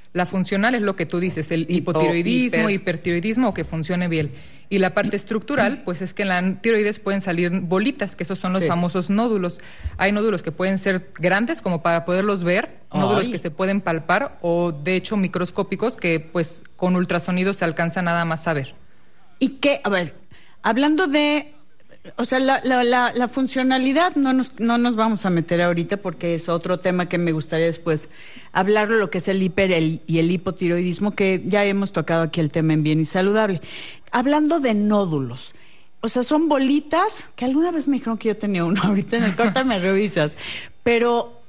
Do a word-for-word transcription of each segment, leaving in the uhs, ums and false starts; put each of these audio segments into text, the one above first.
La funcional es lo que tú dices, el hipotiroidismo, hiper. hipertiroidismo, o que funcione bien. Y la parte estructural, pues es que en la tiroides pueden salir bolitas, que esos son los sí. famosos nódulos. Hay nódulos que pueden ser grandes como para poderlos ver, Ay. nódulos que se pueden palpar o de hecho microscópicos que pues con ultrasonido se alcanza nada más a ver. Y que, a ver, hablando de... O sea, la, la, la, la funcionalidad no nos, no nos vamos a meter ahorita porque es otro tema que me gustaría después hablarlo, lo que es el hiper el, y el hipotiroidismo, que ya hemos tocado aquí el tema en Bien y Saludable. Hablando de nódulos, o sea, son bolitas, que alguna vez me dijeron que yo tenía uno, ahorita en el corte me revisas, pero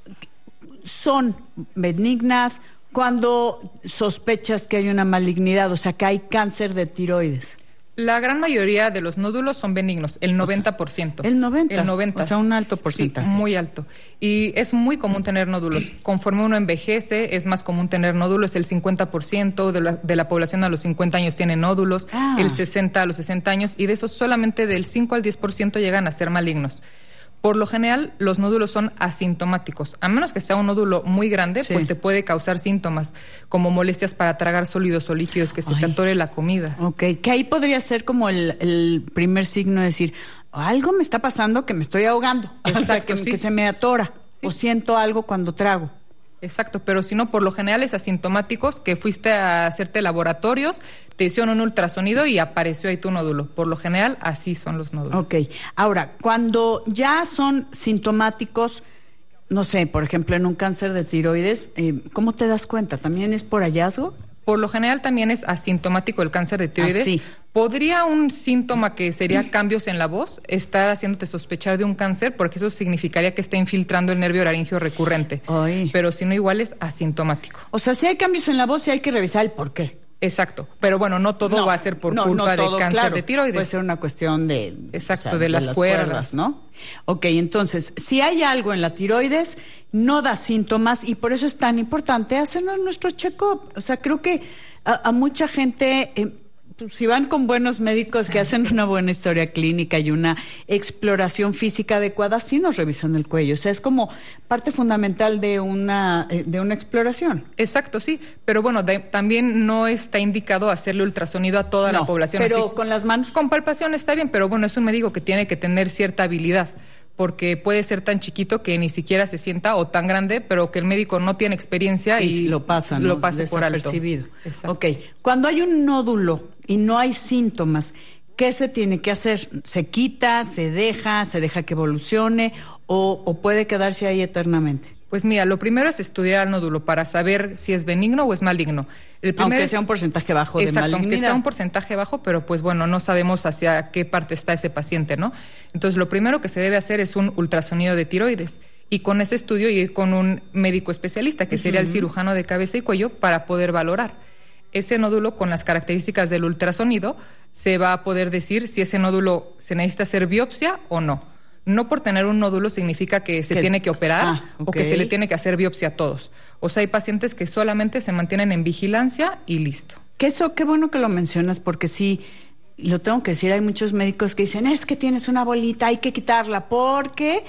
son benignas cuando sospechas que hay una malignidad, o sea, que hay cáncer de tiroides. La gran mayoría de los nódulos son benignos, el noventa por ciento. El noventa por ciento. El noventa por ciento. O sea, un alto porcentaje. Sí, muy alto. Y es muy común tener nódulos. Conforme uno envejece, es más común tener nódulos. El cincuenta por ciento de la, de la población a los cincuenta años tiene nódulos, ah. el sesenta a los sesenta años, y de esos solamente del cinco al diez por ciento llegan a ser malignos. Por lo general, los nódulos son asintomáticos. A menos que sea un nódulo muy grande, sí. pues te puede causar síntomas como molestias para tragar sólidos o líquidos, que se Ay. te atore la comida. Ok, que ahí podría ser como el, el primer signo de decir, algo me está pasando que me estoy ahogando. Exacto, o sea, que, sí. que se me atora sí. o siento algo cuando trago. Exacto, pero si no, por lo general es asintomáticos, que fuiste a hacerte laboratorios, te hicieron un ultrasonido y apareció ahí tu nódulo. Por lo general, así son los nódulos. Ok. Ahora, cuando ya son sintomáticos, no sé, por ejemplo, en un cáncer de tiroides, eh, ¿cómo te das cuenta? ¿También es por hallazgo? Por lo general también es asintomático el cáncer de tiroides. Así. ¿Podría un síntoma que sería cambios en la voz estar haciéndote sospechar de un cáncer? Porque eso significaría que está infiltrando el nervio laríngeo recurrente. Ay. Pero si no, igual es asintomático. O sea, si hay cambios en la voz, sí hay que revisar el por qué. Exacto, pero bueno, no todo no, va a ser por no, culpa no todo, de cáncer claro, de tiroides. Puede ser una cuestión de... Exacto, o sea, de, las de las cuerdas. cuerdas, ¿no? Ok, entonces, si hay algo en la tiroides, no da síntomas y por eso es tan importante hacernos nuestro check-up. O sea, creo que a, a mucha gente... Eh, si van con buenos médicos que hacen una buena historia clínica y una exploración física adecuada, sí nos revisan el cuello. O sea, es como parte fundamental de una, de una exploración. Exacto, sí. Pero bueno, de, también no está indicado hacerle ultrasonido a toda no, la población. Pero así, con las manos. Con palpación está bien, pero bueno, es un médico que tiene que tener cierta habilidad, porque puede ser tan chiquito que ni siquiera se sienta, o tan grande, pero que el médico no tiene experiencia y, y lo pasa, ¿no? lo pase por alto. Desapercibido. Ok. Cuando hay un nódulo y no hay síntomas, ¿qué se tiene que hacer? ¿Se quita, se deja, se deja que evolucione o, o puede quedarse ahí eternamente? Pues mira, lo primero es estudiar al nódulo para saber si es benigno o es maligno. El aunque es, sea un porcentaje bajo de exacto, malignidad. Aunque sea un porcentaje bajo, pero pues bueno, no sabemos hacia qué parte está ese paciente, ¿no? Entonces, lo primero que se debe hacer es un ultrasonido de tiroides y con ese estudio ir con un médico especialista, que sería uh-huh. el cirujano de cabeza y cuello, para poder valorar. Ese nódulo, con las características del ultrasonido, se va a poder decir si ese nódulo se necesita hacer biopsia o no. No por tener un nódulo significa que se que, tiene que operar ah, okay. o que se le tiene que hacer biopsia a todos. O sea, hay pacientes que solamente se mantienen en vigilancia y listo. Que eso, qué bueno que lo mencionas, porque sí, lo tengo que decir, hay muchos médicos que dicen, es que tienes una bolita, hay que quitarla, porque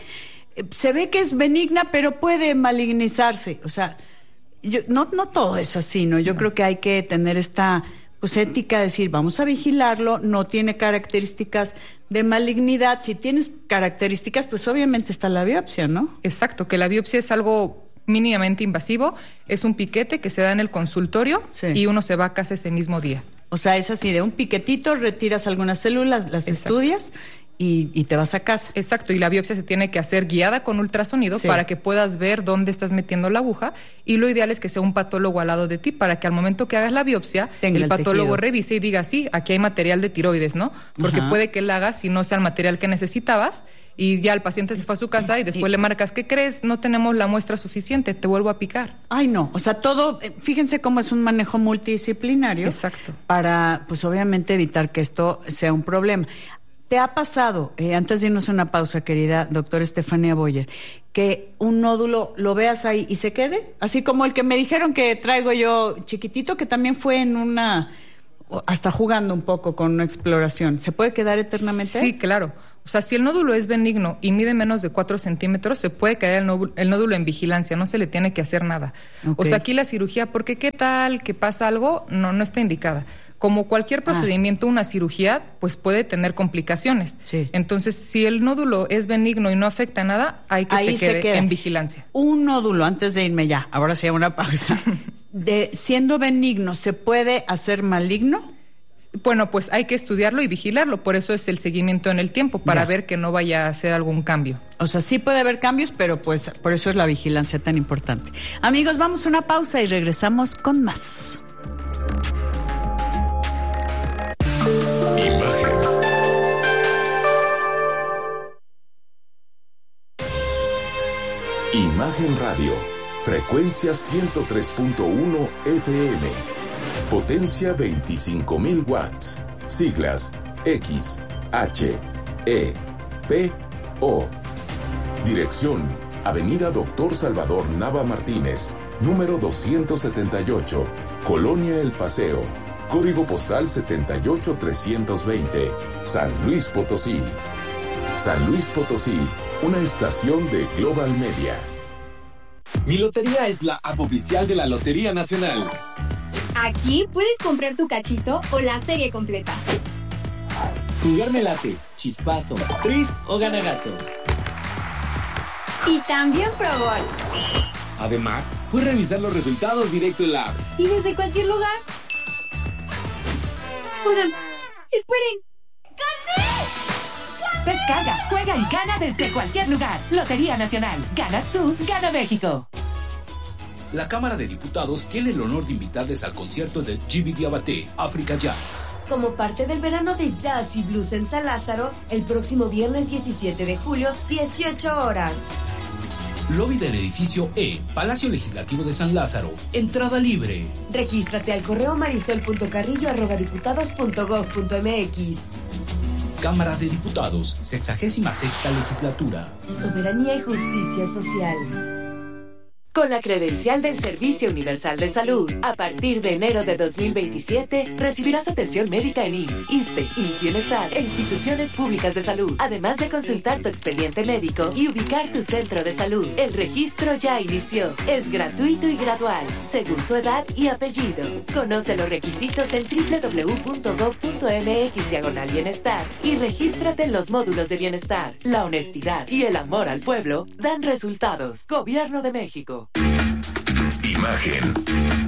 se ve que es benigna, pero puede malignizarse. O sea, yo, no, no todo es así, ¿no? Yo no. creo que hay que tener esta... pues ética, decir, vamos a vigilarlo, no tiene características de malignidad. Si tienes características, pues obviamente está la biopsia, ¿no? Exacto, que la biopsia es algo mínimamente invasivo, es un piquete que se da en el consultorio sí. y uno se va a casa ese mismo día. O sea, es así, de un piquetito, retiras algunas células, las Exacto. estudias y, y te vas a casa. Exacto, y la biopsia se tiene que hacer guiada con ultrasonido sí. para que puedas ver dónde estás metiendo la aguja, y lo ideal es que sea un patólogo al lado de ti para que al momento que hagas la biopsia Tenga el, el patólogo tejido. revise y diga, sí, aquí hay material de tiroides, ¿no? Porque Ajá. puede que él haga si no sea el material que necesitabas y ya el paciente se fue a su casa y después y... le marcas, ¿qué crees? No tenemos la muestra suficiente, te vuelvo a picar. Ay, no, o sea, todo, fíjense cómo es un manejo multidisciplinario. Exacto. Para, pues obviamente, evitar que esto sea un problema. ¿Te ha pasado, eh, antes de irnos a una pausa, querida doctora Estefanía Boyer, que un nódulo lo veas ahí y se quede? Así como el que me dijeron que traigo yo chiquitito, que también fue en una... hasta jugando un poco con una exploración. ¿Se puede quedar eternamente? Sí, claro. O sea, si el nódulo es benigno y mide menos de cuatro centímetros, se puede quedar el nódulo, el nódulo en vigilancia, no se le tiene que hacer nada. Okay. O sea, aquí la cirugía, porque qué tal que pasa algo, no, no está indicada. Como cualquier procedimiento, ah. una cirugía, pues puede tener complicaciones. Sí. Entonces, si el nódulo es benigno y no afecta nada, hay que Ahí se quede se en vigilancia. Un nódulo, antes de irme ya, ahora sí una pausa. De, siendo benigno, ¿se puede hacer maligno? Bueno, pues hay que estudiarlo y vigilarlo, por eso es el seguimiento en el tiempo, para ya. ver que no vaya a hacer algún cambio. O sea, sí puede haber cambios, pero pues por eso es la vigilancia tan importante. Amigos, vamos a una pausa y regresamos con más. Imagen. Imagen Radio, frecuencia ciento tres punto uno F M, potencia veinticinco mil watts, siglas X, H, E, P, O. Dirección, Avenida Doctor Salvador Nava Martínez, número doscientos setenta y ocho, Colonia El Paseo. Código postal setenta y ocho trescientos veinte, San Luis Potosí. San Luis Potosí, una estación de Global Media. Mi Lotería es la app oficial de la Lotería Nacional. Aquí puedes comprar tu cachito o la serie completa. Jugar me late, chispazo, tris o ganagato. Y también Pro Gol. Además, puedes revisar los resultados directo en la app. Y desde cualquier lugar. Oigan, esperen. ¡Gané! Descarga, juega y gana desde cualquier lugar. Lotería Nacional. Ganas tú, gana México. La Cámara de Diputados tiene el honor de invitarles al concierto de Jimmy Diabaté, Africa Jazz. Como parte del verano de jazz y blues en San Lázaro, el próximo viernes diecisiete de julio, dieciocho horas. Lobby del edificio E, Palacio Legislativo de San Lázaro. Entrada libre. Regístrate al correo marisol punto carrillo arroba diputados punto gob punto mx. Cámara de Diputados, sexagésima sexta legislatura. Soberanía y justicia social. Con la credencial del Servicio Universal de Salud, a partir de enero de dos mil veintisiete, recibirás atención médica en I M S S, ISSSTE, I M S S Bienestar e instituciones públicas de salud, además de consultar tu expediente médico y ubicar tu centro de salud. El registro ya inició. Es gratuito y gradual, según tu edad y apellido. Conoce los requisitos en doble u doble u doble u punto gob punto mx diagonal bienestar y regístrate en los módulos de bienestar. La honestidad y el amor al pueblo dan resultados. Gobierno de México. Imagen.